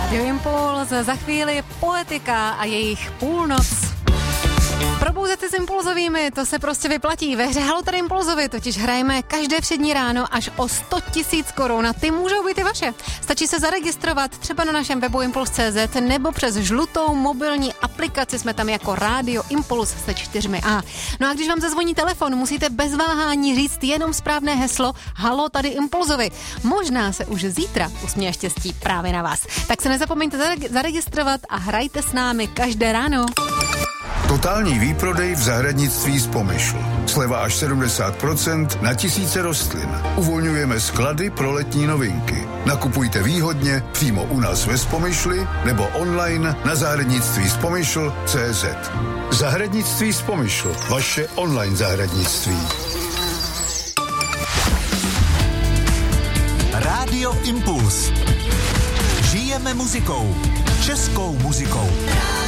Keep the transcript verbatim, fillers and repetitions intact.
Radio Impuls, za chvíli Poetika a jejich Půlnoc. Probouzet se s impulzovými, to se prostě vyplatí. Ve hře Halo tady Impulzovi totiž hrajeme každé všední ráno až o sto tisíc korun a ty můžou být i vaše. Stačí se zaregistrovat třeba na našem webu impuls tečka cé zet nebo přes žlutou mobilní aplikaci, jsme tam jako Rádio Impuls se čtyřmi A. No a když vám zazvoní telefon, musíte bez váhání říct jenom správné heslo Halo tady Impulzovi. Možná se už zítra usměje štěstí právě na vás. Tak se nezapomeňte zaregistrovat a hrajte s námi každé ráno. Totální výprodej v zahradnictví z Pomyšl. Sleva až sedmdesát procent na tisíce rostlin. Uvolňujeme sklady pro letní novinky. Nakupujte výhodně přímo u nás ve Spomyšli nebo online na zahradnictví z Pomyšl tečka cé zet. Zahradnictví z Pomyšl. Vaše online zahradnictví. Rádio Impuls. Žijeme muzikou. Českou muzikou.